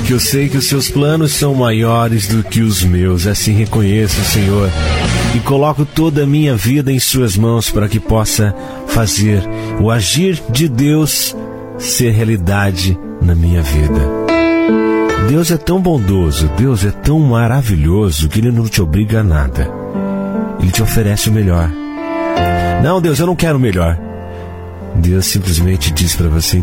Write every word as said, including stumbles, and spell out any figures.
porque eu sei que os seus planos são maiores do que os meus. Assim reconheço, Senhor, e coloco toda a minha vida em suas mãos para que possa fazer o agir de Deus ser realidade na minha vida. Deus é tão bondoso, Deus é tão maravilhoso que Ele não te obriga a nada. Ele te oferece o melhor. Não, Deus, eu não quero o melhor. Deus simplesmente diz para você: